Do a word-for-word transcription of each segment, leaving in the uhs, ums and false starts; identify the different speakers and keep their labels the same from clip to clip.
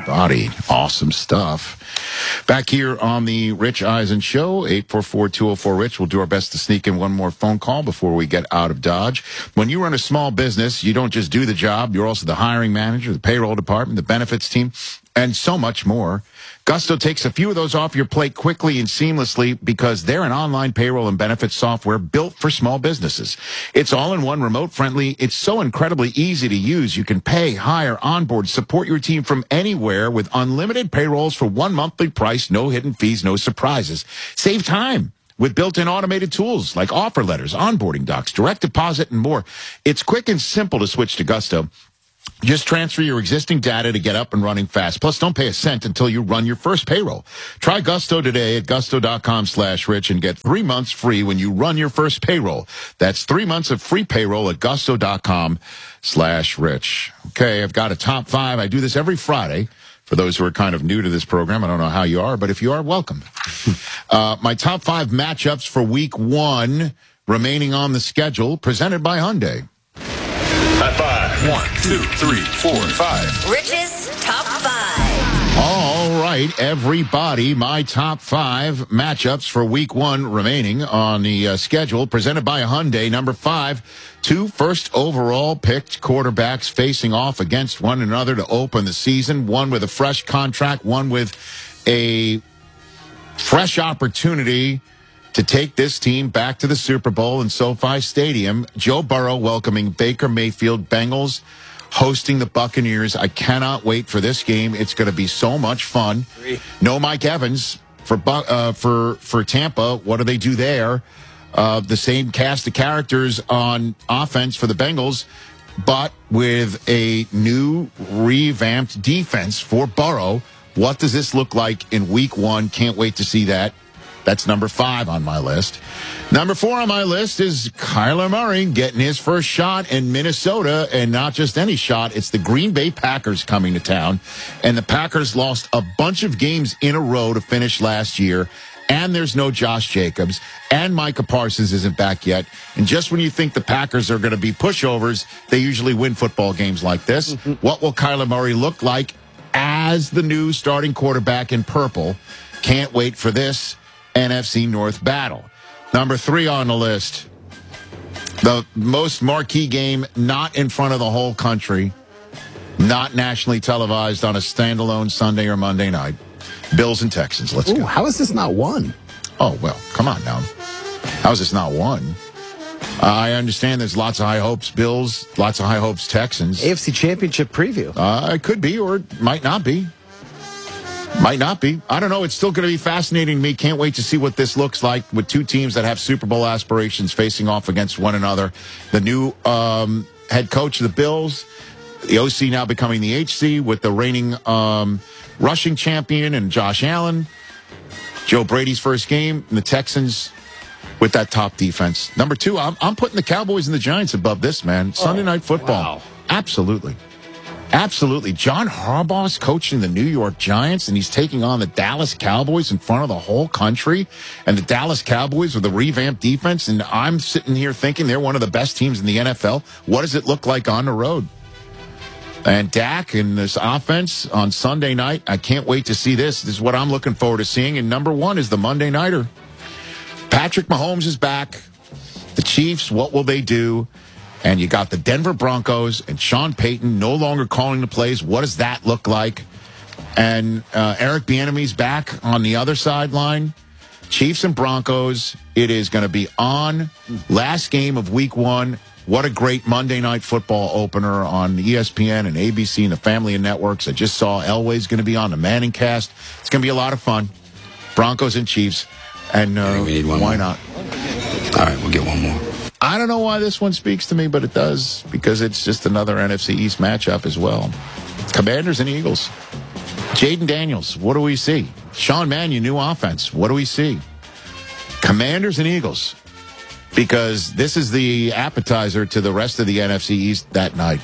Speaker 1: everybody. Awesome stuff. Back here on the Rich Eisen Show, eight four four, two oh four, RICH. We'll do our best to sneak in one more phone call before we get out of Dodge. When you run a small business, you don't just do the job. You're also the hiring manager, the payroll department, the benefits team, and so much more. Gusto takes a few of those off your plate quickly and seamlessly because they're an online payroll and benefits software built for small businesses. It's all-in-one, remote-friendly. It's so incredibly easy to use. You can pay, hire, onboard, support your team from anywhere with unlimited payrolls for one monthly price, no hidden fees, no surprises. Save time with built-in automated tools like offer letters, onboarding docs, direct deposit, and more. It's quick and simple to switch to Gusto. Just transfer your existing data to get up and running fast. Plus, don't pay a cent until you run your first payroll. Try Gusto today at gusto.com slash rich and get three months free when you run your first payroll. That's three months of free payroll at gusto.com slash rich. Okay, I've got a top five. I do this every Friday. For those who are kind of new to this program, I don't know how you are, but if you are, welcome. uh, my top five matchups for week one remaining on the schedule, presented by Hyundai.
Speaker 2: High five. One, two, three, four, five.
Speaker 3: Rich's top five.
Speaker 1: All right, everybody, my top five matchups for week one remaining on the uh, schedule, presented by Hyundai. Number five, two first overall picked quarterbacks facing off against one another to open the season. One with a fresh contract, one with a fresh opportunity to take this team back to the Super Bowl in SoFi Stadium. Joe Burrow welcoming Baker Mayfield. Bengals hosting the Buccaneers. I cannot wait for this game. It's going to be so much fun. No Mike Evans for uh, for for Tampa. What do they do there? Uh, the same cast of characters on offense for the Bengals, but with a new revamped defense for Burrow. What does this look like in week one? Can't wait to see that. That's number five on my list. Number four on my list is Kyler Murray getting his first shot in Minnesota, and not just any shot. It's the Green Bay Packers coming to town, and the Packers lost a bunch of games in a row to finish last year, and there's no Josh Jacobs, and Micah Parsons isn't back yet. And just when you think the Packers are going to be pushovers, they usually win football games like this. Mm-hmm. What will Kyler Murray look like as the new starting quarterback in purple? Can't wait for this N F C North battle. Number three on the list, the most marquee game, not in front of the whole country, not nationally televised on a standalone Sunday or Monday night. Bills and Texans. Let's
Speaker 4: Ooh,
Speaker 1: go.
Speaker 4: How is this not one?
Speaker 1: Oh, well, come on now. How is this not one? Uh, I understand there's lots of high hopes, Bills, lots of high hopes, Texans.
Speaker 4: A F C Championship preview.
Speaker 1: Uh, it could be, or it might not be. Might not be. I don't know. It's still going to be fascinating to me. Can't wait to see what this looks like with two teams that have Super Bowl aspirations facing off against one another. The new um, head coach of the Bills, the O C now becoming the H C with the reigning um, rushing champion and Josh Allen. Joe Brady's first game, and the Texans with that top defense. Number two, I'm, I'm putting the Cowboys and the Giants above this, man. Sunday
Speaker 4: oh,
Speaker 1: Night Football.
Speaker 4: Wow.
Speaker 1: Absolutely. Absolutely. John Harbaugh's coaching the New York Giants, and he's taking on the Dallas Cowboys in front of the whole country. And the Dallas Cowboys with a revamped defense, and I'm sitting here thinking they're one of the best teams in the N F L. What does it look like on the road? And Dak and this offense on Sunday night, I can't wait to see this. This is what I'm looking forward to seeing. And number one is the Monday Nighter. Patrick Mahomes is back. The Chiefs, what will they do? And you got the Denver Broncos and Sean Payton no longer calling the plays. What does that look like? And uh, Eric Bieniemy's back on the other sideline. Chiefs and Broncos. It is going to be on. Last game of week one. What a great Monday Night Football opener on E S P N and A B C and the family of networks. I just saw Elway's going to be on the Manning cast. It's going to be a lot of fun. Broncos and Chiefs. And uh,
Speaker 5: we need one
Speaker 1: why
Speaker 5: more.
Speaker 1: not?
Speaker 5: All right, we'll get one more.
Speaker 1: I don't know why this one speaks to me, but it does, because it's just another N F C East matchup as well. Commanders and Eagles. Jaden Daniels, what do we see? Sean Mannion, new offense. What do we see? Commanders and Eagles. Because this is the appetizer to the rest of the N F C East that night.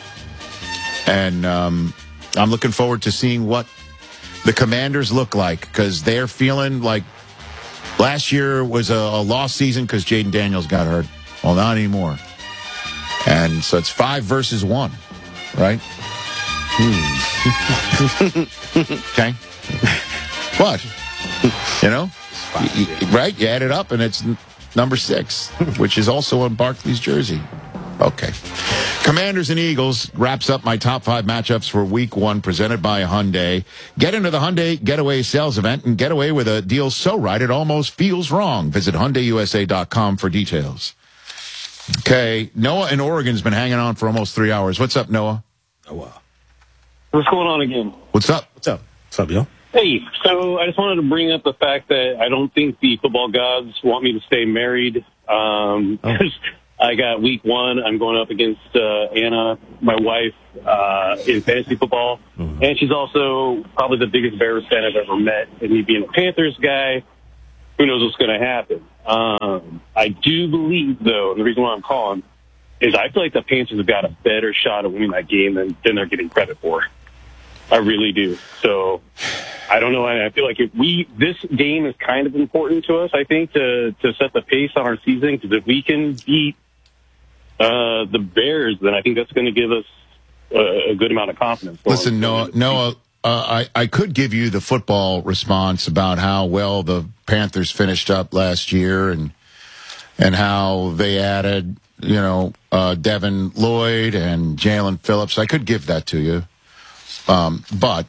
Speaker 1: And um, I'm looking forward to seeing what the Commanders look like, because they're feeling like last year was a, a lost season because Jaden Daniels got hurt. Well, not anymore. And so it's five versus one, right? Hmm. Okay? What? You know? You- you- right? You add it up, and it's n- number six, which is also on Barkley's jersey. Okay. Commanders and Eagles wraps up my top five matchups for week one presented by Hyundai. Get into the Hyundai Getaway sales event and get away with a deal so right it almost feels wrong. Visit Hyundai U S A dot com for details. Okay. Noah in Oregon's been hanging on for almost three hours. What's up, Noah?
Speaker 5: Oh, wow.
Speaker 6: What's going on again?
Speaker 1: What's up?
Speaker 4: What's up?
Speaker 5: What's up, yo?
Speaker 6: Hey, so I just wanted to bring up the fact that I don't think the football gods want me to stay married. Um,
Speaker 4: Oh.
Speaker 6: I got week one. I'm going up against uh, Anna, my wife, uh, in fantasy football.
Speaker 5: Mm-hmm.
Speaker 6: And she's also probably the biggest Bears fan I've ever met. And me being a Panthers guy, who knows what's going to happen. Um, I do believe, though, and the reason why I'm calling is I feel like the Panthers have got a better shot at winning that game than, than they're getting credit for. I really do. So I don't know. I I feel like if we this game is kind of important to us, I think, to to set the pace on our season. Because if we can beat uh, the Bears, then I think that's going to give us a, a good amount of confidence.
Speaker 1: Listen, Noah, Noah uh, I, I could give you the football response about how well the Panthers finished up last year and and how they added, you know, uh, Devin Lloyd and Jalen Phillips. I could give that to you. Um, but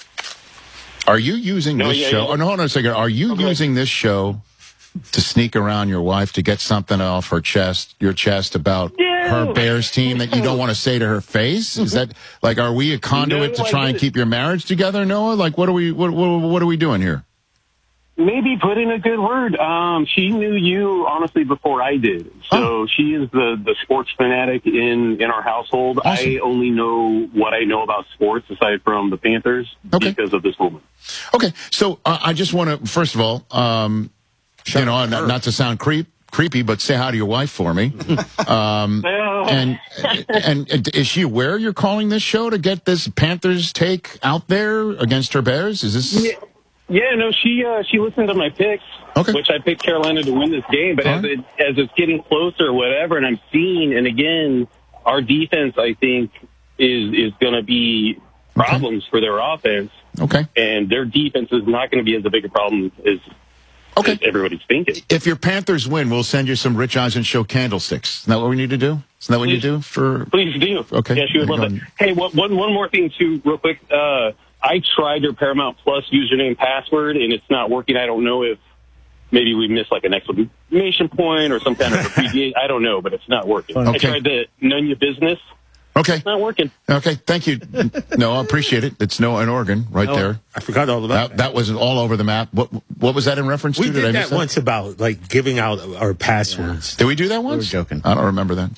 Speaker 1: are you using
Speaker 6: No,
Speaker 1: this
Speaker 6: yeah,
Speaker 1: show?
Speaker 6: yeah.
Speaker 1: Oh, no, hold on a second. Are you
Speaker 6: Okay.
Speaker 1: using this show to sneak around your wife to get something off her chest, your chest about
Speaker 6: Yeah.
Speaker 1: her Bears team that you don't want to say to her face? Is that like, are we a conduit
Speaker 6: No,
Speaker 1: to try
Speaker 6: I
Speaker 1: and
Speaker 6: did.
Speaker 1: keep your marriage together, Noah? Like, what are we, what, what, what are we doing here?
Speaker 6: Maybe put in a good word. Um, she knew you, honestly, before I did. So
Speaker 1: Oh.
Speaker 6: she is the, the sports fanatic in, in our household.
Speaker 1: Awesome.
Speaker 6: I only know what I know about sports, aside from the Panthers,
Speaker 1: Okay.
Speaker 6: because of this woman.
Speaker 1: Okay, so uh, I just want to, first of all, um, you know, not, not to sound creep, creepy, but say hi to your wife for me. Um, and, and and is she aware you're calling this show to get this Panthers take out there against her Bears? Is this?
Speaker 6: Yeah. Yeah, no, she uh, she listened to my picks,
Speaker 1: Okay.
Speaker 6: which I picked Carolina to win this game. But
Speaker 1: All
Speaker 6: as
Speaker 1: right.
Speaker 6: it as it's getting closer, or whatever, and I'm seeing, and again, our defense, I think, is is going to be problems for their offense,
Speaker 1: Okay.
Speaker 6: and their defense is not going to be as big a problem as,
Speaker 1: Okay.
Speaker 6: as everybody's thinking.
Speaker 1: If your Panthers win, we'll send you some Rich Eisen Show candlesticks. Isn't that what we need to do? Isn't that what you
Speaker 6: Please.
Speaker 1: do for?
Speaker 6: Please do.
Speaker 1: Okay.
Speaker 6: Yeah, she would
Speaker 1: Go
Speaker 6: love that.
Speaker 1: ahead.
Speaker 6: Hey, one, one, one more thing, too, real quick. Uh, I tried their Paramount Plus username password, and it's not working. I don't know if maybe we missed, like, an exclamation point or some kind of abbreviation. I don't know, but it's not working. I
Speaker 1: Okay.
Speaker 6: tried the None Your Business.
Speaker 1: Okay.
Speaker 6: It's not working.
Speaker 1: Okay. Thank you. No, I appreciate it. It's Noah in Oregon, right there.
Speaker 5: I forgot all about
Speaker 1: That, that was all over the map. What what was that in reference
Speaker 5: We
Speaker 1: to?
Speaker 5: did
Speaker 1: I
Speaker 5: that
Speaker 1: miss
Speaker 5: once about, like, giving out our passwords.
Speaker 1: Did we do that once?
Speaker 4: joking.
Speaker 1: I don't remember that.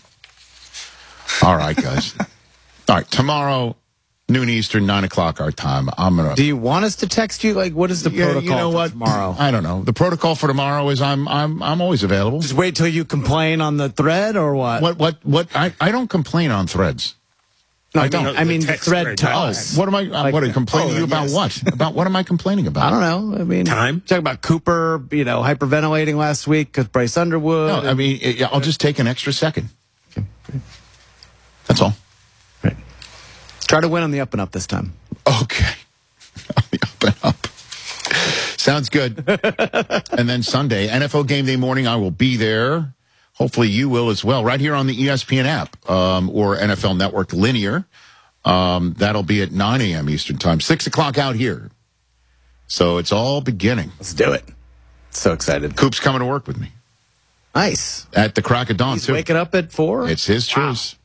Speaker 1: All right, guys. All right, tomorrow, noon Eastern, nine o'clock our time. I'm gonna.
Speaker 4: Do you want us to text you? Like, what is the
Speaker 1: Yeah,
Speaker 4: protocol
Speaker 1: you know
Speaker 4: for
Speaker 1: what?
Speaker 4: tomorrow?
Speaker 1: I don't know. The protocol for tomorrow is I'm I'm I'm always available.
Speaker 4: Just wait till you complain on the thread, or what?
Speaker 1: What what what? I, I don't complain on threads.
Speaker 4: No, I
Speaker 1: I don't.
Speaker 4: mean, I mean
Speaker 5: The
Speaker 4: the
Speaker 5: text
Speaker 4: thread
Speaker 5: thread,
Speaker 4: to
Speaker 5: no.
Speaker 4: us.
Speaker 1: What am I?
Speaker 4: Like-
Speaker 1: what are you complaining
Speaker 5: Oh,
Speaker 1: to you about?
Speaker 5: yes.
Speaker 1: What about? What am I complaining about?
Speaker 4: I don't know. I mean,
Speaker 5: Time?
Speaker 4: Talking about Cooper, you know, hyperventilating last week because Bryce Underwood.
Speaker 1: No, I mean it, I'll just take an extra second. That's all.
Speaker 4: Right. Try to win on the up and up this time.
Speaker 1: Okay. On the up and up. Sounds good. And then Sunday, N F L Game Day morning, I will be there. Hopefully you will as well, right here on the E S P N app um, or N F L Network Linear. Um, that'll be at nine a.m. Eastern Time, six o'clock out here. So it's all beginning.
Speaker 4: Let's do it. So excited.
Speaker 1: Coop's coming to work with me
Speaker 4: Nice.
Speaker 1: at the crack of dawn,
Speaker 4: He's
Speaker 1: too.
Speaker 4: waking up at four.
Speaker 1: It's his choice.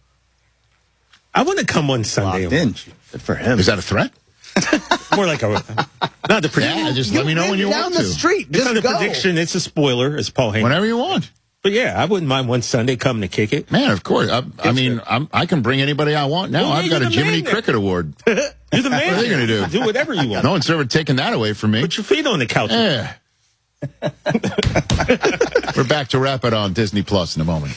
Speaker 5: I want to come on Sunday.
Speaker 4: locked in. Good for him.
Speaker 1: Is that a threat?
Speaker 5: More like a, not the prediction.
Speaker 1: Yeah, just let me know when you
Speaker 4: down
Speaker 1: want
Speaker 4: the
Speaker 1: to.
Speaker 4: street.
Speaker 5: It's
Speaker 4: Just
Speaker 5: not a
Speaker 4: go.
Speaker 5: prediction. It's a spoiler, as Paul Hank.
Speaker 1: Whenever you want.
Speaker 5: But yeah, I wouldn't mind one Sunday coming to kick it.
Speaker 1: Man, of course. I, I
Speaker 5: Yes,
Speaker 1: mean,
Speaker 5: sir.
Speaker 1: I'm, I can bring anybody I want now.
Speaker 5: Well,
Speaker 1: I've
Speaker 5: yeah,
Speaker 1: got a
Speaker 5: you're the
Speaker 1: Jiminy
Speaker 5: man there.
Speaker 1: Cricket Award.
Speaker 5: You're the man.
Speaker 1: What are they gonna do?
Speaker 5: Do whatever you want.
Speaker 1: No one's ever taken that away from me.
Speaker 5: Put your feet on the couch.
Speaker 1: Yeah. We're back to wrap it on Disney Plus in a moment.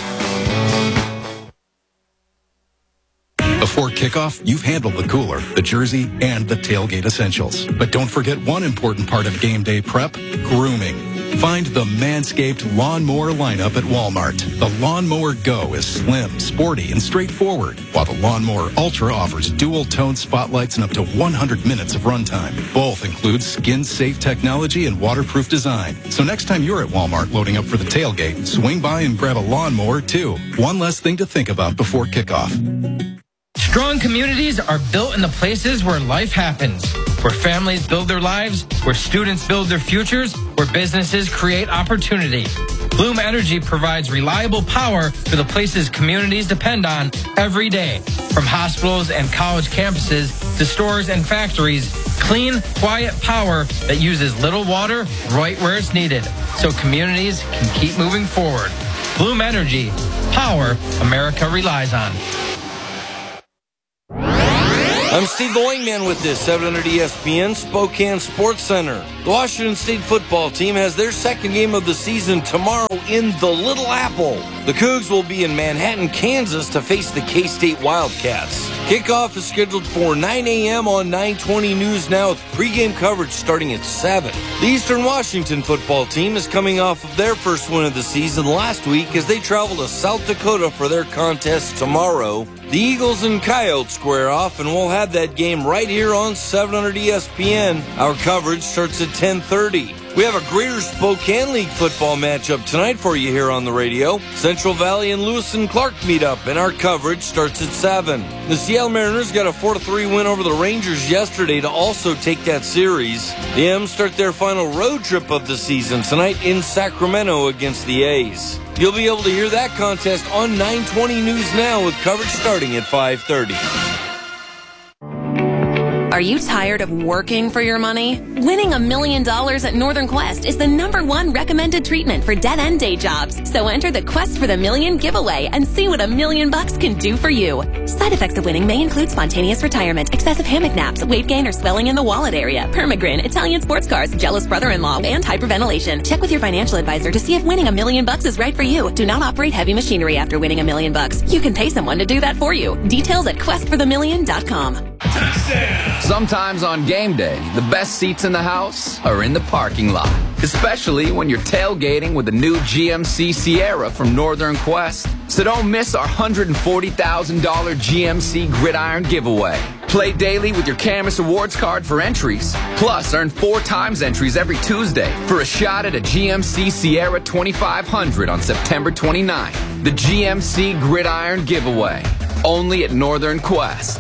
Speaker 7: Before kickoff, you've handled the cooler, the jersey, and the tailgate essentials. But don't forget one important part of game day prep, grooming. Find the Manscaped Lawnmower lineup at Walmart. The Lawnmower Go is slim, sporty, and straightforward, while the Lawnmower Ultra offers dual-tone spotlights and up to one hundred minutes of runtime. Both include skin-safe technology and waterproof design. So next time you're at Walmart loading up for the tailgate, swing by and grab a lawnmower, too. One less thing to think about before kickoff.
Speaker 8: Strong communities are built in the places where life happens, where families build their lives, where students build their futures, where businesses create opportunity. Bloom Energy provides reliable power for the places communities depend on every day. From hospitals and college campuses to stores and factories, clean, quiet power that uses little water right where it's needed, so communities can keep moving forward. Bloom Energy, power America relies on.
Speaker 9: I'm Steve the Wingman with this seven hundred E S P N Spokane Sports Center. The Washington State football team has their second game of the season tomorrow in the Little Apple. The Cougs will be in Manhattan, Kansas to face the K-State Wildcats. Kickoff is scheduled for nine a.m. on nine twenty News Now with pregame coverage starting at seven. The Eastern Washington football team is coming off of their first win of the season last week as they travel to South Dakota for their contest tomorrow. The Eagles and Coyotes square off, and we'll have that game right here on seven hundred E S P N. Our coverage starts at ten thirty. We have a Greater Spokane League football matchup tonight for you here on the radio. Central Valley and Lewis and Clark meet up, and our coverage starts at seven. The Seattle Mariners got a four to three win over the Rangers yesterday to also take that series. The M's start their final road trip of the season tonight in Sacramento against the A's. You'll be able to hear that contest on nine twenty News Now with coverage starting at five thirty.
Speaker 10: Are you tired of working for your money? Winning a million dollars at Northern Quest is the number one recommended treatment for dead-end day jobs. So enter the Quest for the Million giveaway and see what a million bucks can do for you. Side effects of winning may include spontaneous retirement, excessive hammock naps, weight gain or swelling in the wallet area, permagrin, Italian sports cars, jealous brother-in-law, and hyperventilation. Check with your financial advisor to see if winning a million bucks is right for you. Do not operate heavy machinery after winning a million bucks. You can pay someone to do that for you. Details at quest for the million dot com.
Speaker 11: Touchdown! Sometimes on game day, the best seats in the house are in the parking lot. Especially when you're tailgating with the new G M C Sierra from Northern Quest. So don't miss our one hundred forty thousand dollars G M C Gridiron giveaway. Play daily with your Camus Awards card for entries. Plus, earn four times entries every Tuesday for a shot at a G M C Sierra twenty-five hundred on September twenty-ninth. The G M C Gridiron giveaway. Only at Northern Quest.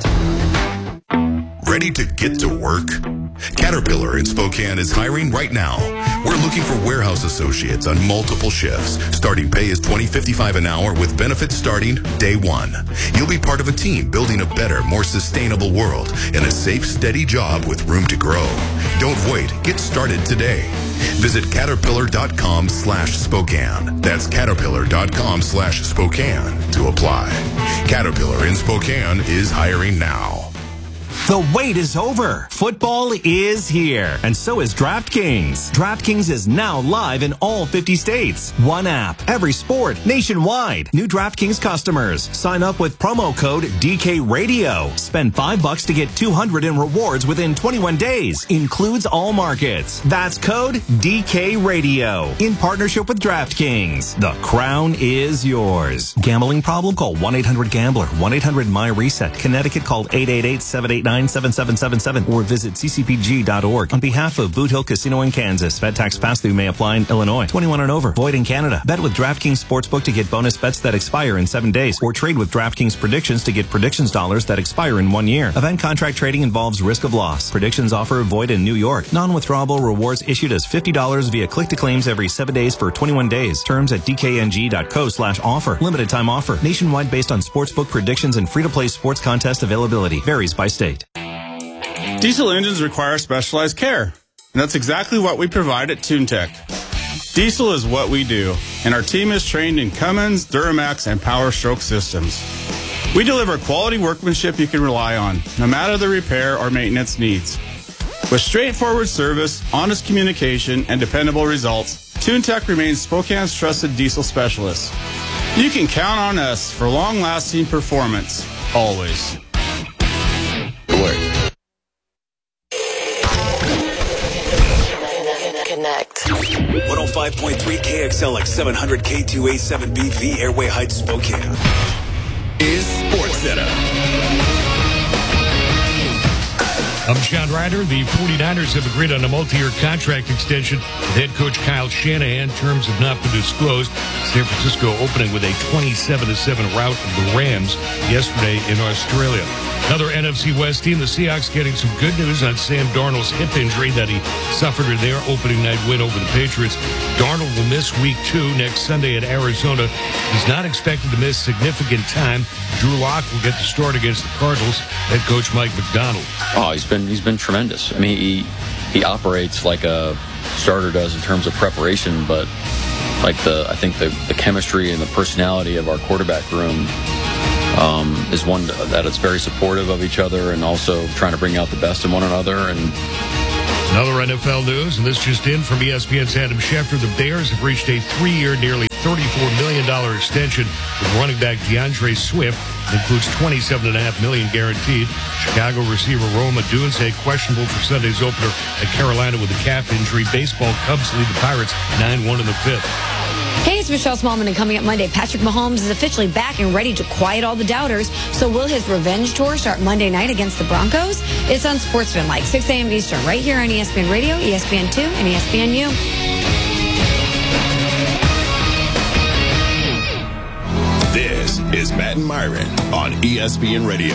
Speaker 2: Ready to get to work? Caterpillar in Spokane is hiring right now. We're looking for warehouse associates on multiple shifts. Starting pay is twenty fifty-five an hour with benefits starting day one. You'll be part of a team building a better, more sustainable world in a safe, steady job with room to grow. Don't wait. Get started today. Visit caterpillar.com slash Spokane. That's caterpillar.com slash Spokane to apply. Caterpillar in Spokane is hiring now.
Speaker 12: The wait is over. Football is here. And so is DraftKings. DraftKings is now live in all fifty states. One app, every sport, nationwide. New DraftKings customers. Sign up with promo code D K Radio. Spend five bucks to get two hundred in rewards within twenty-one days. Includes all markets. That's code D K Radio. In partnership with DraftKings. The crown is yours. Gambling problem? Call one eight hundred gambler. one eight hundred my reset. Connecticut, call eight eight eight, seven eight nine, seven seven seven seven or visit c c p g dot org. On behalf of Boot Hill Casino in Kansas, Fed tax pass-through may apply in Illinois. twenty-one and over. Void in Canada. Bet with DraftKings Sportsbook to get bonus bets that expire in seven days. Or trade with DraftKings Predictions to get predictions dollars that expire in one year. Event contract trading involves risk of loss. Predictions offer void in New York. Non-withdrawable rewards issued as fifty dollars via click-to-claims every seven days for twenty-one days. Terms at d k n g dot co slash offer. Limited time offer. Nationwide based on sportsbook predictions and free-to-play sports contest availability. Varies by state.
Speaker 13: Diesel engines require specialized care, and that's exactly what we provide at TuneTech. Diesel is what we do, and our team is trained in Cummins, Duramax, and Power Stroke systems. We deliver quality workmanship you can rely on, no matter the repair or maintenance needs. With straightforward service, honest communication, and dependable results, TuneTech remains Spokane's trusted diesel specialist. You can count on us for long-lasting performance, always.
Speaker 3: Connect.
Speaker 14: one oh five five point three K X L X seven hundred K two A seven B V Airway Heights, Spokane. Is SportsCenter.
Speaker 15: I'm John Ryder. The 49ers have agreed on a multi-year contract extension with head coach Kyle Shanahan. Terms have not been disclosed. San Francisco opening with a twenty-seven to seven rout of the Rams yesterday in Australia. Another N F C West team, the Seahawks, getting some good news on Sam Darnold's hip injury that he suffered in their opening night win over the Patriots. Darnold will miss week two next Sunday at Arizona. He's not expected to miss significant time. Drew Lock will get the start against the Cardinals. Head coach Mike McDonald.
Speaker 16: Oh, he's been he's been tremendous. I mean, he he operates like a starter does in terms of preparation, but like the I think the, the chemistry and the personality of our quarterback room um, is one that it's very supportive of each other and also trying to bring out the best in one another. And
Speaker 15: another N F L news, and this just in from E S P N's Adam Schefter. The Bears have reached a three-year, nearly thirty-four million dollars extension with running back DeAndre Swift. It includes twenty-seven point five million dollars guaranteed. Chicago receiver Roma Dunze questionable for Sunday's opener at Carolina with a calf injury. Baseball Cubs lead the Pirates nine one in the fifth.
Speaker 17: Hey, it's Michelle Smallman, and coming up Monday, Patrick Mahomes is officially back and ready to quiet all the doubters. So will his revenge tour start Monday night against the Broncos? It's on Sportsmanlike, six a.m. Eastern, right here on E S P N Radio, E S P N two, and E S P N U.
Speaker 14: This is Matt and Myron on E S P N Radio.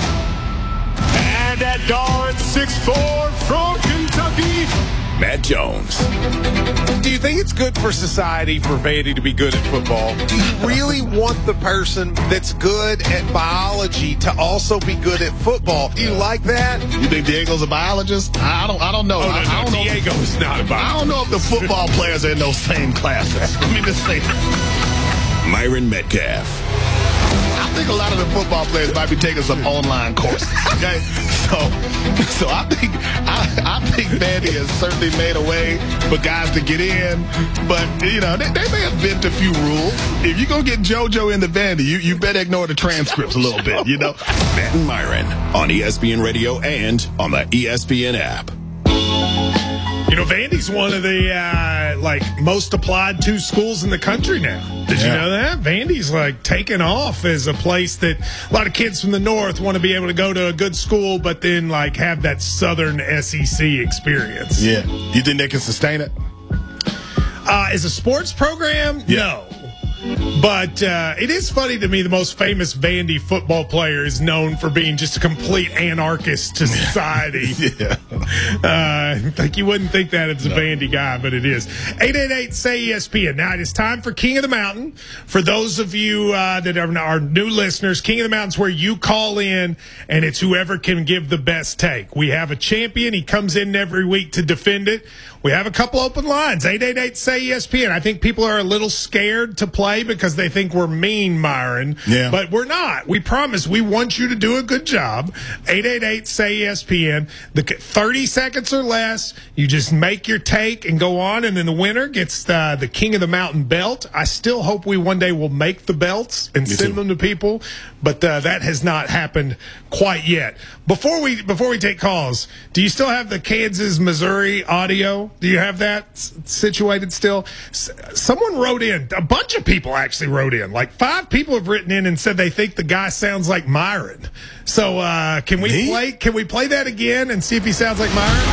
Speaker 18: And at guard six foot four from Kentucky,
Speaker 14: Matt Jones.
Speaker 19: Do you think it's good for society for Vandy to be good at football? Do you really want the person that's good at biology to also be good at football? Do you like that?
Speaker 20: You think Diego's a biologist? I don't. I don't know.
Speaker 19: Oh, no,
Speaker 20: I,
Speaker 19: no,
Speaker 20: I don't
Speaker 19: Diego's
Speaker 20: know.
Speaker 19: not a biologist.
Speaker 20: I don't know if the football players are in those same classes. Let me just say that.
Speaker 14: Myron Metcalf.
Speaker 20: I think a lot of the football players might be taking some online courses. Okay, so so I think I, I think Vandy has certainly made a way for guys to get in, but you know they, they may have bent a few rules. If you're gonna get JoJo into Vandy, you you better ignore the transcripts a little bit. You know,
Speaker 14: Matt and Myron on E S P N Radio and on the E S P N app.
Speaker 21: You know, Vandy's one of the, uh, like, most applied to schools in the country now. Did yeah. you know that? Vandy's, like, taken off as a place that a lot of kids from the North want to be able to go to a good school, but then, like, have that Southern S E C experience.
Speaker 20: Yeah. You think they can sustain it?
Speaker 21: Uh, as a sports program, yeah. no. But uh, it is funny to me, the most famous Vandy football player is known for being just a complete anarchist to society.
Speaker 20: yeah.
Speaker 21: Uh, like you wouldn't think that it's a no. Vandy guy, but it is. eight eight eight, S A Y E S P N. Now it is time for King of the Mountain. For those of you uh, that are our new listeners, King of the Mountain is where you call in, and it's whoever can give the best take. We have a champion. He comes in every week to defend it. We have a couple open lines, eight eight eight, S A Y E S P N. I think people are a little scared to play because they think we're mean, Myron.
Speaker 20: Yeah.
Speaker 21: But we're not. We promise we want you to do a good job. eight eight eight, S A Y E S P N. The thirty seconds or less, you just make your take and go on, and then the winner gets uh, the King of the Mountain belt. I still hope we one day will make the belts and
Speaker 20: Me
Speaker 21: send
Speaker 20: too.
Speaker 21: them to people, but uh, that has not happened quite yet. Before we before we take calls, do you still have the Kansas-Missouri audio? Do you have that s- situated still? S- someone wrote in, a bunch of people actually wrote in. Like five people have written in and said they think the guy sounds like Myron. So uh, can we
Speaker 20: Me?
Speaker 21: play? Can we play that again and see if he sounds like Myron?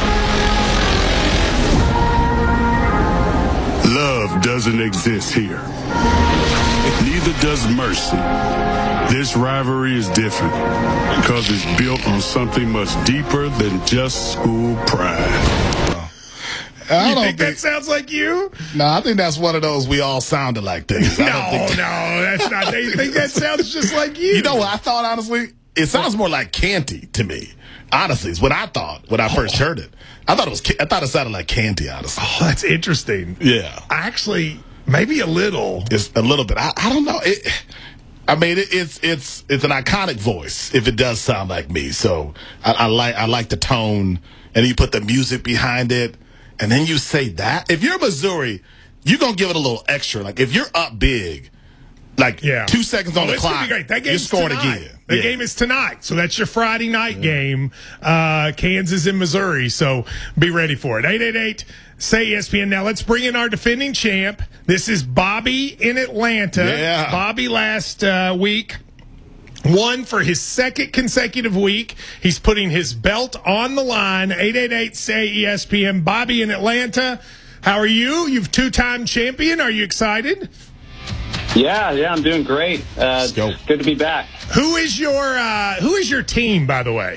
Speaker 22: Love doesn't exist here. Neither does mercy. This rivalry is different because it's built on something much deeper than just school pride.
Speaker 21: I you don't think, think that sounds like you?
Speaker 20: No, I think that's one of those we all sounded like things.
Speaker 21: no,
Speaker 20: I don't think
Speaker 21: no, that's not. They think that sounds just like you.
Speaker 20: You know what I thought, honestly? It sounds more like Canty to me. Honestly, it's what I thought when I first heard it. I thought it was. I thought it sounded like Canty, honestly.
Speaker 21: Oh, that's interesting.
Speaker 20: Yeah.
Speaker 21: Actually, maybe a little.
Speaker 20: It's a little bit. I, I don't know. It, I mean, it, it's it's it's an iconic voice if it does sound like me. So I, I like I like the tone, and you put the music behind it, and then you say that. If you're Missouri, you're gonna give it a little extra. Like if you're up big, Like
Speaker 21: yeah.
Speaker 20: two seconds on
Speaker 21: oh,
Speaker 20: the
Speaker 21: it's
Speaker 20: clock,
Speaker 21: gonna be great. That
Speaker 20: you're
Speaker 21: game's
Speaker 20: scoring
Speaker 21: tonight.
Speaker 20: again.
Speaker 21: The
Speaker 20: yeah.
Speaker 21: game is tonight, so that's your Friday night yeah. game. Uh, Kansas and Missouri, so be ready for it. eight eight eight, S A Y E S P N. Now let's bring in our defending champ. This is Bobby in Atlanta.
Speaker 20: Yeah.
Speaker 21: Bobby last uh, week won for his second consecutive week. He's putting his belt on the line. eight eight eight, S A Y E S P N. Bobby in Atlanta. How are you? You've two-time champion. Are you excited?
Speaker 4: Yeah, yeah, I'm doing great. Uh,
Speaker 20: go.
Speaker 4: Good to be back.
Speaker 21: Who is your uh, Who is your team, by the way?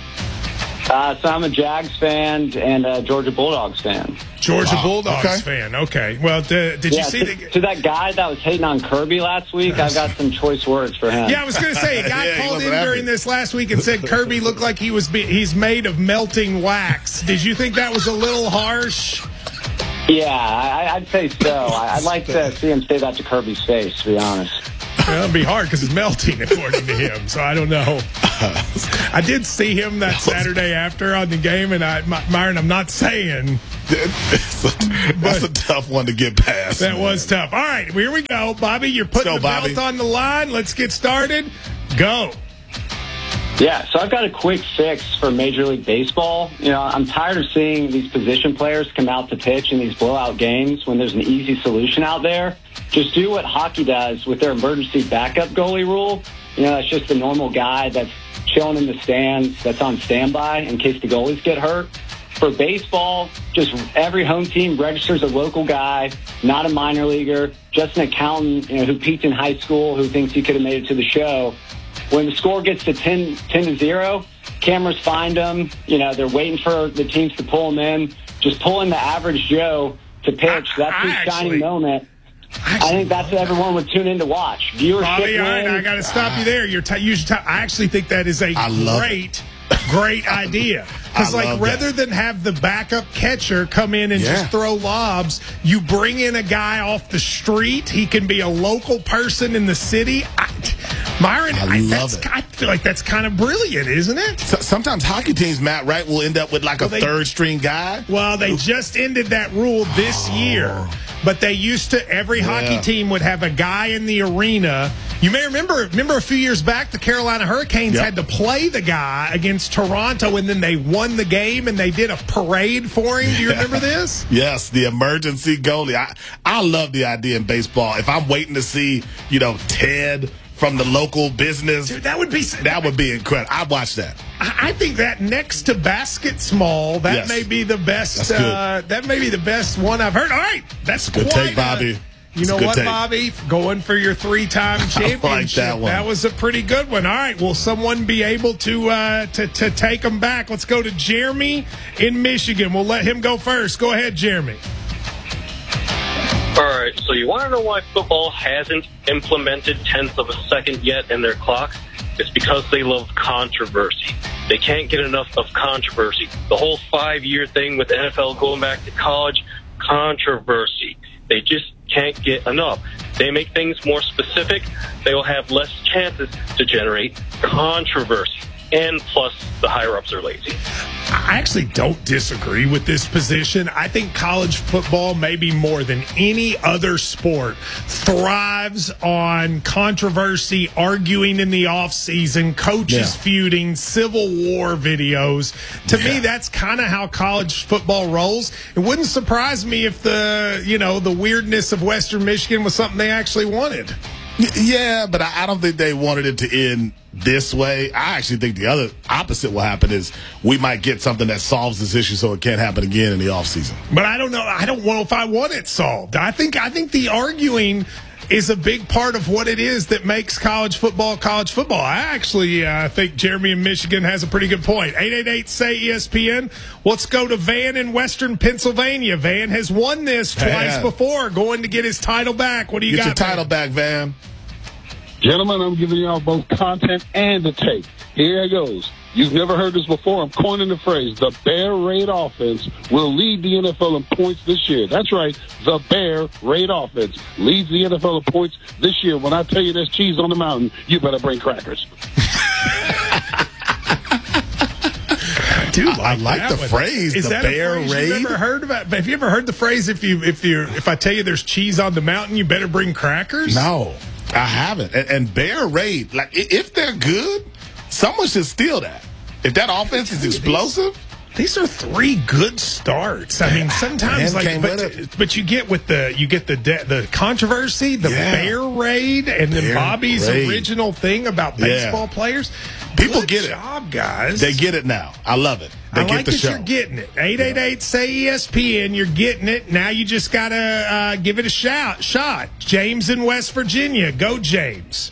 Speaker 4: Uh, so I'm a Jags fan and a Georgia Bulldogs fan.
Speaker 21: Georgia
Speaker 20: Wow.
Speaker 21: Bulldogs
Speaker 20: Okay.
Speaker 21: fan. Okay. Well, d- did
Speaker 4: yeah,
Speaker 21: you see
Speaker 4: to,
Speaker 21: the?
Speaker 4: to that guy that was hating on Kirby last week? I've got some choice words for him.
Speaker 21: Yeah, I was going to say a guy
Speaker 20: Yeah, he
Speaker 21: called in
Speaker 20: wasn't happy.
Speaker 21: during this last week and said Kirby looked like he was be- he's made of melting wax. Did you think that was a little harsh?
Speaker 4: Yeah, I, I'd say so. I- I'd like to see him say that to Kirby's face, to be honest.
Speaker 21: Well, it'd be hard because it's melting, according to him. So I don't know. I did see him that Saturday after on the game, and I, My, Myron, I'm not saying
Speaker 20: That's a tough one to get past.
Speaker 21: that
Speaker 20: man.
Speaker 21: was tough. All right, here we go, Bobby. You're putting
Speaker 20: Let's go,
Speaker 21: the
Speaker 20: Bobby.
Speaker 21: belt on the line. Let's get started. Go.
Speaker 4: Yeah, so I've got a quick fix for Major League Baseball. You know, I'm tired of seeing these position players come out to pitch in these blowout games when there's an easy solution out there. Just do what hockey does with their emergency backup goalie rule. You know, that's just a normal guy that's chilling in the stands, that's on standby in case the goalies get hurt. For baseball, just every home team registers a local guy, not a minor leaguer, just an accountant, you know, who peaked in high school, who thinks he could have made it to the show. When the score gets to ten, ten to zero, cameras find them. You know, they're waiting for the teams to pull them in. Just pull in the average Joe to pitch.
Speaker 21: I,
Speaker 4: that's
Speaker 21: I
Speaker 4: his
Speaker 21: actually,
Speaker 4: shining moment. I think that's what everyone would tune in to watch. Viewership
Speaker 21: Bobby, I,
Speaker 4: wins.
Speaker 21: I got to stop you there. You're t- you should t- I actually think that is a
Speaker 20: I love
Speaker 21: great, great idea. Because,
Speaker 20: I
Speaker 21: like,
Speaker 20: love
Speaker 21: rather
Speaker 20: that.
Speaker 21: than have the backup catcher come in and
Speaker 20: Yeah.
Speaker 21: just throw lobs, you bring in a guy off the street. He can be a local person in the city. I, Myron,
Speaker 20: I
Speaker 21: I,
Speaker 20: love
Speaker 21: that's,
Speaker 20: it.
Speaker 21: I feel like that's kind of brilliant, isn't it?
Speaker 20: So- sometimes hockey teams, Matt, right, will end up with like
Speaker 21: Well,
Speaker 20: a
Speaker 21: they-
Speaker 20: third string guy.
Speaker 21: Well, they just ended that rule this year, but they used to. Every hockey
Speaker 20: Yeah.
Speaker 21: team would have a guy in the arena. You may remember. Remember a few years back, the Carolina Hurricanes
Speaker 20: Yep.
Speaker 21: had to play the guy against Toronto, and then they won the game, and they did a parade for him. Do you remember this?
Speaker 20: Yes, the emergency goalie. I, I love the idea in baseball. If I'm waiting to see, you know, Ted from the local business,
Speaker 21: Dude, that would be.
Speaker 20: that would be incredible. I'd watch that.
Speaker 21: I I think that next to Basket Small, that
Speaker 20: Yes.
Speaker 21: may be the best.
Speaker 20: That's good.
Speaker 21: Uh, that may be the best one I've heard. All right, that's
Speaker 20: Good
Speaker 21: quite
Speaker 20: take,
Speaker 21: a-
Speaker 20: Bobby.
Speaker 21: You
Speaker 20: It's a
Speaker 21: know
Speaker 20: good
Speaker 21: what,
Speaker 20: take.
Speaker 21: Bobby? Going for your three-time championship.
Speaker 20: that one.
Speaker 21: was a pretty good one. All right, will someone be able to uh, to to take them back? Let's go to Jeremy in Michigan. We'll let him go first. Go ahead, Jeremy.
Speaker 6: All right, so you want to know why football hasn't implemented tenths of a second yet in their clock? It's because they love controversy. They can't get enough of controversy. The whole five-year thing with the N F L going back to college, controversy. They just can't get enough. They make things more specific, they will have less chances to generate controversy. And plus, the higher-ups are lazy.
Speaker 21: I actually don't disagree with this position. I think college football, maybe more than any other sport, thrives on controversy, arguing in the offseason, coaches
Speaker 20: Yeah.
Speaker 21: feuding, Civil War videos. To me, that's kind of how college football rolls. It wouldn't surprise me if the, you know, the weirdness of Western Michigan was something they actually wanted.
Speaker 20: Y- Yeah, but I I don't think they wanted it to end this way. I actually think the other opposite will happen is we might get something that solves this issue so it can't happen again in the offseason.
Speaker 21: But I don't know. I don't know if I want it solved. I think I think the arguing is a big part of what it is that makes college football college football. I actually uh, think Jeremy in Michigan has a pretty good point. eight eight eight, S A Y E S P N. Let's go to Van in Western Pennsylvania. Van has won this twice
Speaker 20: Van.
Speaker 21: before, going to get his title back. What do you
Speaker 20: Get
Speaker 21: got?
Speaker 20: your title
Speaker 21: Van?
Speaker 20: back, Van.
Speaker 23: Gentlemen, I'm giving y'all both content and the tape. Here it goes. You've never heard this before. I'm coining the phrase. The Bear Raid offense will lead the N F L in points this year. That's right. The Bear Raid offense leads the N F L in points this year. When I tell you there's cheese on the mountain, you better bring crackers.
Speaker 21: Dude,
Speaker 20: I like
Speaker 21: that
Speaker 20: the
Speaker 21: one.
Speaker 20: phrase,
Speaker 21: Is
Speaker 20: the
Speaker 21: that
Speaker 20: Bear
Speaker 21: a phrase
Speaker 20: Raid?
Speaker 21: You've ever heard about? Have you ever heard the phrase? If you, if you, if I tell you there's cheese on the mountain, you better bring crackers.
Speaker 20: No. I haven't. And, and Bear Raid, like, if they're good, someone should steal that. If that offense is explosive.
Speaker 21: These are three good starts. I mean, sometimes like, but, but you get with the you get the de- the controversy, the yeah. Bear Raid, and then Bobby's Raid. original thing about baseball yeah. players.
Speaker 20: People
Speaker 21: good
Speaker 20: get
Speaker 21: job,
Speaker 20: it,
Speaker 21: guys.
Speaker 20: They get it now. I love it. They
Speaker 21: I
Speaker 20: get
Speaker 21: like
Speaker 20: the
Speaker 21: that
Speaker 20: show.
Speaker 21: You're getting it. eight eight eight say E S P N. You're getting it. Now you just gotta uh, give it a shout. Shot. James in West Virginia. Go, James.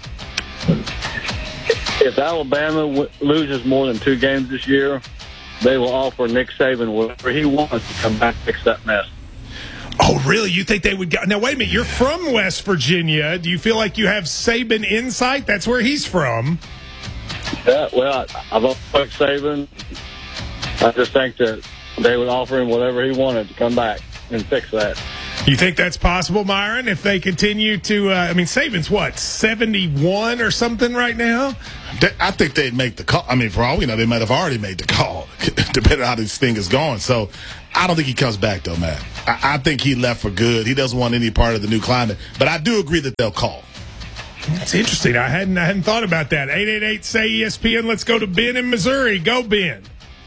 Speaker 1: If Alabama w- loses more than two games this year, they will offer Nick Saban whatever he wants to come back and fix that mess.
Speaker 21: Oh, really? You think they would go? Now, wait a minute. You're from West Virginia. Do you feel like you have Saban insight? That's where he's from.
Speaker 1: Yeah, well, I, I've always liked Saban. I just think that they would offer him whatever he wanted to come back and fix that.
Speaker 21: You think that's possible, Myron, if they continue to uh, – I mean, Saban's what, seventy-one or something right now?
Speaker 20: I think they'd make the call. I mean, for all we know, they might have already made the call, depending on how this thing is going. So I don't think he comes back, though, man. I, I think he left for good. He doesn't want any part of the new climate. But I do agree that they'll call.
Speaker 21: That's interesting. I hadn't, I hadn't thought about that. eight eight eight say E S P N. Let's go to Ben in Missouri. Go, Ben.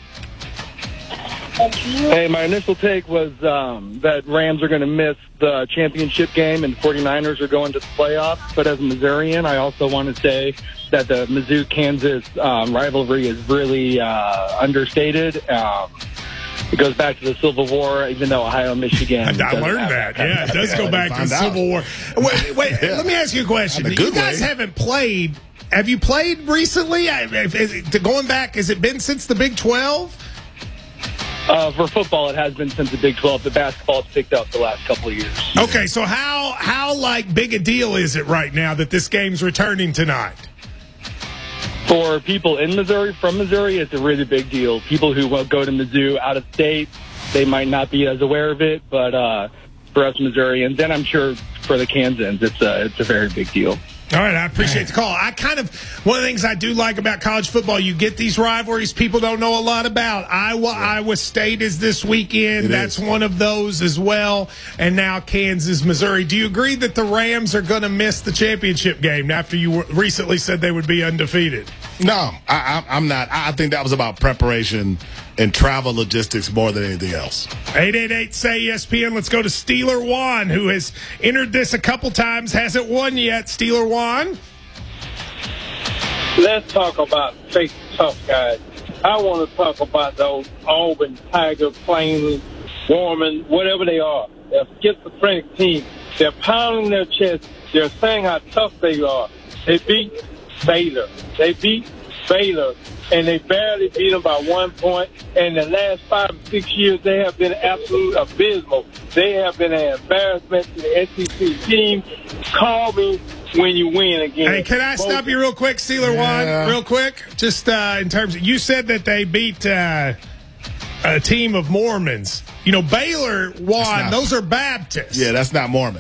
Speaker 5: Hey, my initial take was um, that Rams are going to miss the championship game and 49ers are going to the playoffs. But as a Missourian, I also want to say that the Mizzou-Kansas um, rivalry is really uh, understated. Um, it goes back to the Civil War, even though Ohio, Michigan.
Speaker 21: I learned that. that yeah, it does go back to the Civil War. Wait, wait yeah. Let me ask you a question. You guys way. haven't played. Have you played recently? Going back, has it been since the Big twelve?
Speaker 5: Uh, for football, it has been since the Big twelve. The basketball has picked up the last couple of years.
Speaker 21: Okay, so how how like big a deal is it right now that this game's returning tonight?
Speaker 5: For people in Missouri, from Missouri, it's a really big deal. People who will go to Mizzou out of state, they might not be as aware of it, but uh, for us Missourians, then I'm sure for the Kansans, it's a, it's a very big deal.
Speaker 21: All right, I appreciate the call. I kind of, one of the things I do like about college football, you get these rivalries people don't know a lot about. Iowa, yeah. Iowa State is this weekend. It That's is. one of those as well. And now Kansas, Missouri. Do you agree that the Rams are going to miss the championship game after you recently said they would be undefeated?
Speaker 20: No, I, I, I'm not. I think that was about preparation and travel logistics more than anything else.
Speaker 21: eight eight eight say E S P N. Let's go to Steeler Juan, who has entered this a couple times, hasn't won yet. Steeler Juan.
Speaker 7: Let's talk about fake tough guys. I want to talk about those Auburn, Tiger, Plain, Warman, whatever they are. They're a schizophrenic team. They're pounding their chest. They're saying how tough they are. They beat Baylor. They beat Baylor. And they barely beat them by one point. And the last five or six years, they have been absolutely abysmal. They have been an embarrassment to the S E C team. Call me when you win again.
Speaker 21: Hey, can I stop you real quick, Steeler
Speaker 20: yeah.
Speaker 21: Juan, real quick? Just uh, in terms of, you said that they beat uh, a team of Mormons. You know, Baylor, Juan, not, those are Baptists.
Speaker 20: Yeah, that's not Mormon.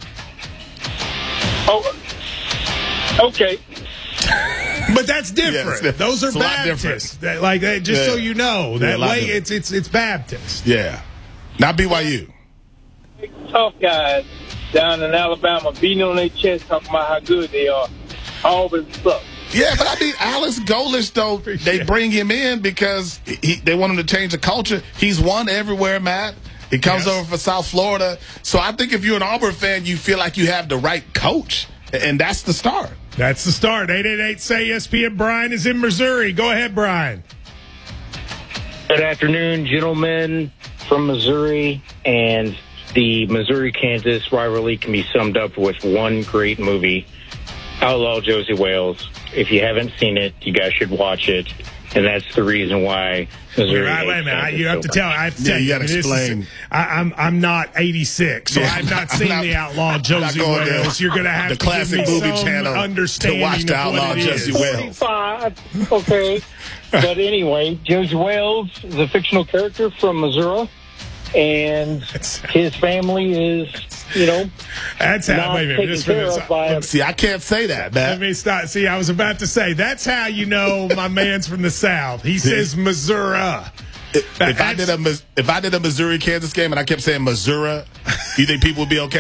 Speaker 7: Oh, okay.
Speaker 21: But that's different. Yeah, different. Those are Baptists. That, like that, just yeah. so you know, that yeah, way it's it's it's Baptist.
Speaker 20: Yeah, not B Y U.
Speaker 7: Tough guys down in Alabama beating on their chest, talking about how good they are. Auburn sucks.
Speaker 20: Yeah, but I mean, Alex Golesh, though, they bring him in because he, they want him to change the culture. He's won everywhere, Matt. He comes yes. over for South Florida. So I think if you're an Auburn fan, you feel like you have the right coach, and that's the start.
Speaker 21: That's the start. eight eight eight say E S P N. Brian is in Missouri. Go ahead, Brian.
Speaker 24: Good afternoon, gentlemen from Missouri. And the Missouri-Kansas rivalry can be summed up with one great movie, Outlaw Josie Wales. If you haven't seen it, you guys should watch it. And that's the reason why Missouri.
Speaker 21: Wait, wait a minute. I, you have to tell. I have to tell
Speaker 20: yeah, you. You got to explain.
Speaker 21: Is, I, I'm I'm not eighty-six, so yeah, I've not seen not, the Outlaw Josie Wales. To, You're going to have
Speaker 20: the
Speaker 21: to
Speaker 20: classic
Speaker 21: give me
Speaker 20: movie
Speaker 21: some
Speaker 20: channel
Speaker 21: understanding
Speaker 20: to watch the Outlaw Josie Wales.
Speaker 24: Okay, but anyway, Josie Wales is a fictional character from Missouri, and his family is. You know,
Speaker 21: that's how. Wait a minute. Just
Speaker 20: minute. See, I can't say that, man.
Speaker 21: Let me stop. See, I was about to say that's how you know my man's from the South. He says Missouri.
Speaker 20: If, if I did a if I did a Missouri Kansas game and I kept saying Missouri, you think people would be okay with it?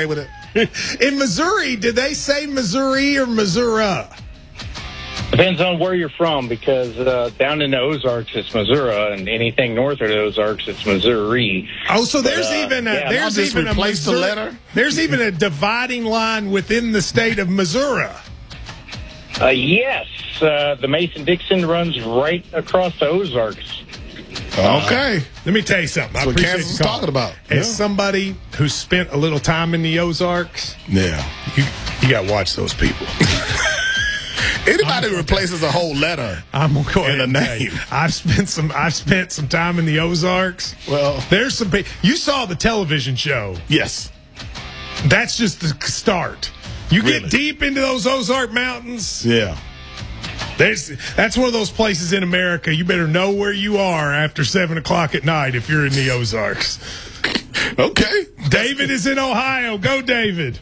Speaker 21: In Missouri, did they say Missouri or Missouri?
Speaker 24: Depends on where you're from, because uh, down in the Ozarks, it's Missouri, and anything north of the Ozarks, it's Missouri.
Speaker 21: Oh, so there's
Speaker 24: but, uh,
Speaker 21: even a,
Speaker 24: yeah,
Speaker 21: there's even a Missouri, the letter? There's even a dividing line within the state of Missouri.
Speaker 24: Uh, yes, uh, the Mason-Dixon runs right across the Ozarks.
Speaker 21: Okay. Uh, let me tell you something.
Speaker 20: That's
Speaker 21: I
Speaker 20: what
Speaker 21: appreciate
Speaker 20: Kansas is
Speaker 21: the call.
Speaker 20: talking about.
Speaker 21: As
Speaker 20: Yeah.
Speaker 21: somebody who spent a little time in the Ozarks,
Speaker 20: Yeah.
Speaker 21: you, you got to watch those people.
Speaker 20: Anybody who replaces a whole letter
Speaker 21: I'm gonna go ahead
Speaker 20: in a
Speaker 21: and tell you,
Speaker 20: name.
Speaker 21: I've spent some. I've spent some time in the Ozarks.
Speaker 20: Well,
Speaker 21: there's some. pe- You saw the television show.
Speaker 20: Yes.
Speaker 21: That's just the start. You
Speaker 20: Really?
Speaker 21: get deep into those Ozark Mountains.
Speaker 20: Yeah.
Speaker 21: There's, that's one of those places in America. You better know where you are after seven o'clock at night if you're in the Ozarks.
Speaker 20: Okay.
Speaker 21: David is in Ohio. Go, David.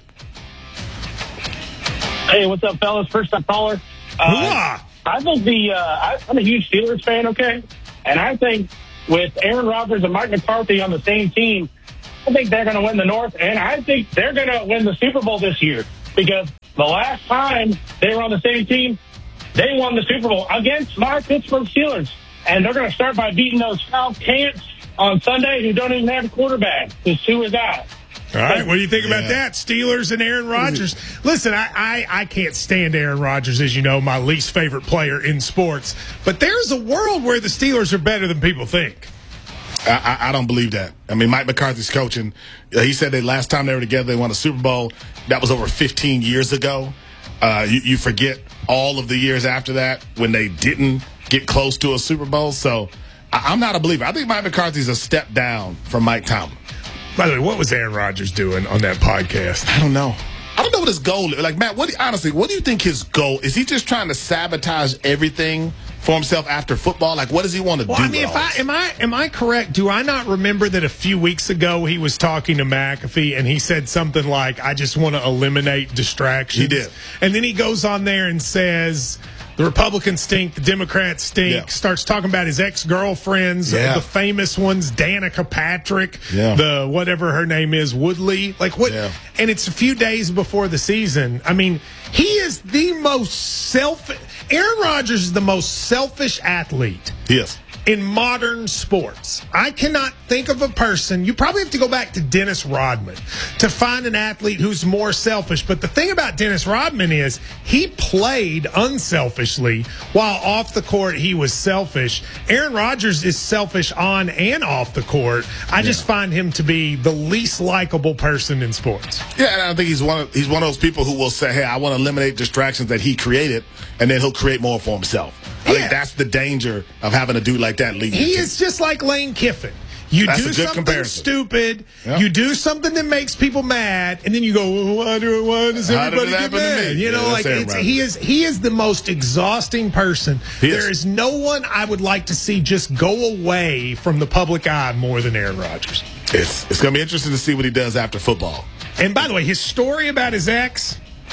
Speaker 8: Hey, what's up, fellas? First time caller. Uh, I think the uh, I, I'm a huge Steelers fan. Okay, and I think with Aaron Rodgers and Mike McCarthy on the same team, I think they're going to win the North, and I think they're going to win the Super Bowl this year, because the last time they were on the same team, they won the Super Bowl against my Pittsburgh Steelers, and they're going to start by beating those South Cants on Sunday who don't even have a quarterback. Because two is out.
Speaker 21: All right, what do you think about
Speaker 20: Yeah.
Speaker 21: that? Steelers and Aaron Rodgers. Listen, I, I, I can't stand Aaron Rodgers, as you know, my least favorite player in sports. But there's a world where the Steelers are better than people think.
Speaker 20: I, I, I don't believe that. I mean, Mike McCarthy's coaching. Uh, he said that last time they were together, they won a Super Bowl. That was over fifteen years ago. Uh, you, you forget all of the years after that when they didn't get close to a Super Bowl. So I, I'm not a believer. I think Mike McCarthy's a step down from Mike Tomlin.
Speaker 21: By the way, what was Aaron Rodgers doing on that podcast?
Speaker 20: I don't know. I don't know what his goal is. Like, Matt, what do, honestly, what do you think his goal is? He just trying to sabotage everything for himself after football? Like, what does he want to
Speaker 21: Well,
Speaker 20: do?
Speaker 21: I mean,
Speaker 20: with
Speaker 21: if
Speaker 20: all
Speaker 21: I
Speaker 20: this?
Speaker 21: am I am I correct? Do I not remember that a few weeks ago he was talking to McAfee and he said something like, "I just want to eliminate distractions."
Speaker 20: He did,
Speaker 21: and then he goes on there and says, "The Republicans stink, the Democrats stink."
Speaker 20: Yeah.
Speaker 21: Starts talking about his ex girlfriends,
Speaker 20: Yeah.
Speaker 21: the famous ones, Danica Patrick,
Speaker 20: Yeah.
Speaker 21: the whatever her name is, Woodley. Like what?
Speaker 20: Yeah.
Speaker 21: And it's a few days before the season. I mean, he is the most self. Aaron Rodgers is the most selfish athlete.
Speaker 20: Yes.
Speaker 21: In modern sports, I cannot think of a person. You probably have to go back to Dennis Rodman to find an athlete who's more selfish. But the thing about Dennis Rodman is he played unselfishly while off the court he was selfish. Aaron Rodgers is selfish on and off the court. I just find him to be the least likable person in sports.
Speaker 20: Yeah, and I think he's one of he's one of those people who will say, "Hey, I want to eliminate distractions that he created," and then he'll create more for himself. I
Speaker 21: Yeah.
Speaker 20: think that's the danger of having a dude like that lead.
Speaker 21: He
Speaker 20: your
Speaker 21: is just like Lane Kiffin. You
Speaker 20: That's
Speaker 21: do
Speaker 20: a good
Speaker 21: something
Speaker 20: comparison.
Speaker 21: stupid,
Speaker 20: Yeah.
Speaker 21: you do something that makes people mad, and then you go, well, why, do, why does
Speaker 20: How did
Speaker 21: everybody
Speaker 20: it
Speaker 21: get
Speaker 20: happen to
Speaker 21: mad?
Speaker 20: me?
Speaker 21: You know,
Speaker 20: Yeah,
Speaker 21: like
Speaker 20: that's Aaron
Speaker 21: it's,
Speaker 20: Rodgers.
Speaker 21: he is he is the most exhausting person.
Speaker 20: He
Speaker 21: There
Speaker 20: is.
Speaker 21: is no one I would like to see just go away from the public eye more than Aaron Rodgers.
Speaker 20: It's it's going to be interesting to see what he does after football.
Speaker 21: And by the way, his story about his ex.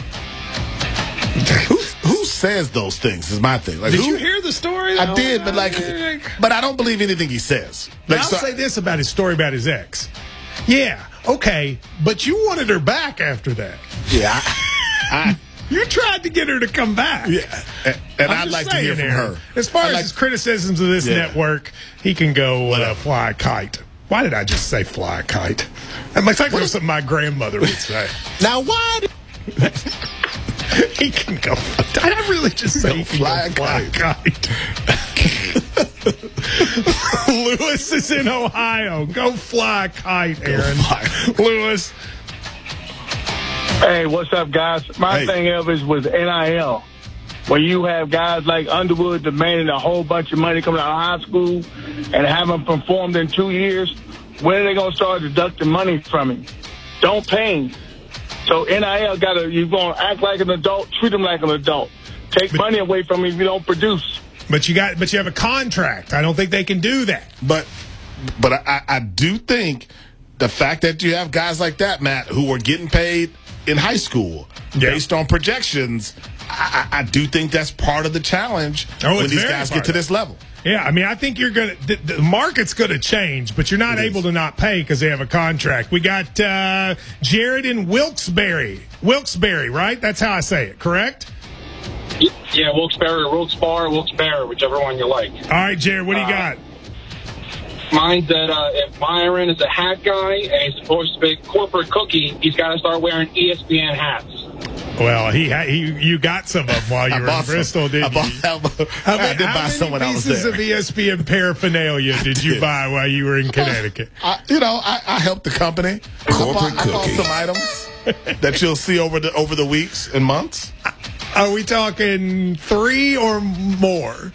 Speaker 20: who, who says those things is my thing. Like,
Speaker 21: Did
Speaker 20: who,
Speaker 21: you hear the story?
Speaker 20: I did, but like, but I don't believe anything he says.
Speaker 21: But
Speaker 20: Like,
Speaker 21: I'll
Speaker 20: so-
Speaker 21: say this about his story about his ex. Yeah, okay, but you wanted her back after that.
Speaker 20: Yeah, I,
Speaker 21: You tried to get her to come back.
Speaker 20: Yeah, and, and
Speaker 21: I'm
Speaker 20: I'd
Speaker 21: just
Speaker 20: like to hear
Speaker 21: saying,
Speaker 20: from
Speaker 21: Aaron,
Speaker 20: her.
Speaker 21: As far
Speaker 20: I'd
Speaker 21: as
Speaker 20: like-
Speaker 21: his criticisms of this
Speaker 20: Yeah.
Speaker 21: network, he can go uh, fly a kite. Why did I just say fly a kite? I'm like, like something my grandmother would say.
Speaker 20: Now, why? Did-
Speaker 21: he can go. Did I really just say he can
Speaker 20: fly
Speaker 21: go
Speaker 20: a
Speaker 21: fly a kite? Lewis is in Ohio. Go fly a kite, Aaron. Lewis.
Speaker 7: Hey, what's up, guys? My
Speaker 20: Hey.
Speaker 7: thing of is with N I L. When you have guys like Underwood demanding a whole bunch of money coming out of high school and haven't performed in two years, when are they going to start deducting money from him? Don't pay him. So N I L got to, you're going to act like an adult, treat him like an adult. Take money away from him if you don't produce.
Speaker 21: But you got, but you have a contract. I don't think they can do that.
Speaker 20: But, but I, I do think the fact that you have guys like that, Matt, who were getting paid in high school
Speaker 21: Yeah.
Speaker 20: based on projections, I, I I do think that's part of the challenge
Speaker 21: Oh,
Speaker 20: when
Speaker 21: it's
Speaker 20: these
Speaker 21: very
Speaker 20: guys
Speaker 21: part
Speaker 20: get to
Speaker 21: of
Speaker 20: this level.
Speaker 21: Yeah, I mean, I think you're going to, the, the market's going to change, but you're not able to not pay because they have a contract. We got uh, Jared in Wilkes-Barre. Wilkes-Barre, right? That's how I say it, correct?
Speaker 2: Yeah, Wilkes-Barre, Wilkes-Barre, Wilkes-Barre, whichever one you like.
Speaker 21: All right, Jared, what do you
Speaker 2: uh,
Speaker 21: got?
Speaker 2: Mine's that uh, if Myron is a hat guy and he's supposed to be a corporate cookie, he's got to start wearing E S P N hats.
Speaker 21: Well, he, he you got some of them while you
Speaker 20: I
Speaker 21: were in
Speaker 20: bought
Speaker 21: Bristol,
Speaker 20: some.
Speaker 21: didn't
Speaker 20: I bought,
Speaker 21: you?
Speaker 20: I, bought,
Speaker 21: How many,
Speaker 20: I did
Speaker 21: how
Speaker 20: buy
Speaker 21: many
Speaker 20: some when I was
Speaker 21: pieces
Speaker 20: there.
Speaker 21: of E S P N paraphernalia did you buy while you were in Connecticut?
Speaker 20: I, you know, I, I helped the company.
Speaker 14: Corporate
Speaker 20: I bought, I bought
Speaker 14: cookie.
Speaker 20: some items that you'll see over the over the weeks and months.
Speaker 21: Are we talking three or more?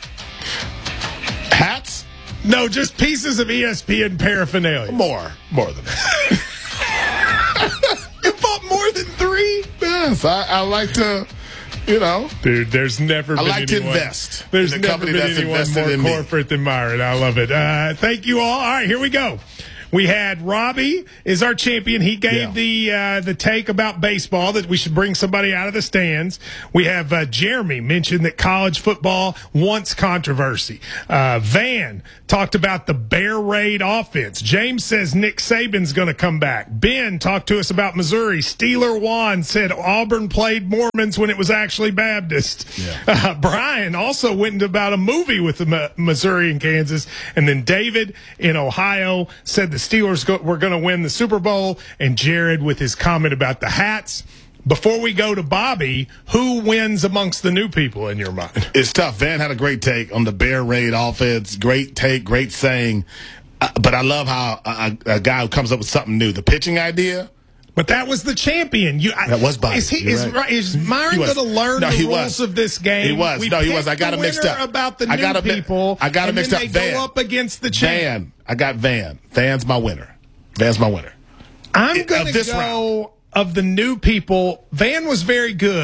Speaker 20: Hats?
Speaker 21: No, just pieces of E S P N paraphernalia.
Speaker 20: More. More than that.
Speaker 21: You bought more than three?
Speaker 20: Yes, I, I like to, you know.
Speaker 21: Dude, there's never
Speaker 20: I
Speaker 21: been
Speaker 20: like to
Speaker 21: anyone,
Speaker 20: invest
Speaker 21: There's
Speaker 20: in the
Speaker 21: never
Speaker 20: company
Speaker 21: been
Speaker 20: that's
Speaker 21: anyone
Speaker 20: invested
Speaker 21: more
Speaker 20: in me.
Speaker 21: corporate than Myron. I love it. Uh, thank you all. All right, here we go. We had Robbie is our champion. He gave
Speaker 20: Yeah.
Speaker 21: the uh, the take about baseball that we should bring somebody out of the stands. We have uh, Jeremy mentioned that college football wants controversy. Uh, Van talked about the Bear Raid offense. James says Nick Saban's going to come back. Ben talked to us about Missouri. Steeler Juan said Auburn played Mormons when it was actually Baptist.
Speaker 20: Yeah.
Speaker 21: Uh, Brian also went into about a movie with the M- Missouri and Kansas. And then David in Ohio said the Steelers go- were going to win the Super Bowl, and Jared with his comment about the hats. Before we go to Bobby, who wins amongst the new people in your mind?
Speaker 20: It's tough. Van had a great take on the Bear Raid offense. Great take, great saying. Uh, but I love how a, a guy who comes up with something new, the pitching idea.
Speaker 21: But that was the champion. You, I,
Speaker 20: That was Bobby.
Speaker 21: Is, he,
Speaker 20: You're
Speaker 21: is,
Speaker 20: right.
Speaker 21: is Myron
Speaker 20: He was.
Speaker 21: going to learn
Speaker 20: No,
Speaker 21: the
Speaker 20: he
Speaker 21: rules
Speaker 20: was.
Speaker 21: of this game?
Speaker 20: He was.
Speaker 21: We
Speaker 20: No, he was. I
Speaker 21: picked
Speaker 20: got
Speaker 21: the
Speaker 20: it mixed
Speaker 21: winner
Speaker 20: up.
Speaker 21: About the
Speaker 20: I
Speaker 21: new
Speaker 20: got it mi-
Speaker 21: people.
Speaker 20: I got it
Speaker 21: and
Speaker 20: mixed
Speaker 21: then
Speaker 20: up.
Speaker 21: They
Speaker 20: Van.
Speaker 21: go up against the champ.
Speaker 20: Van. I got Van. Van's my winner. Van's my winner.
Speaker 21: I'm
Speaker 20: Of
Speaker 21: going to
Speaker 20: this
Speaker 21: go of the new people. Van was very good.